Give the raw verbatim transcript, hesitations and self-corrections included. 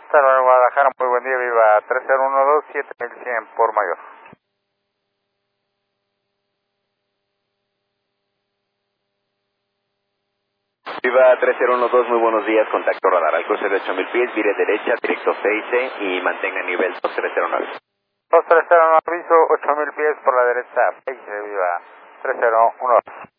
Hasta luego, Guadalajara, muy buen día, viva tres cero uno dos siete mil cien por mayor. Viva tres cero uno dos, muy buenos días, contacto radar al cruce de ocho mil pies, vire derecha, directo seis y mantenga nivel dos tres cero nueve. dos tres cero nueve, aviso, ocho mil pies por la derecha, seis, viva tres cero uno dos.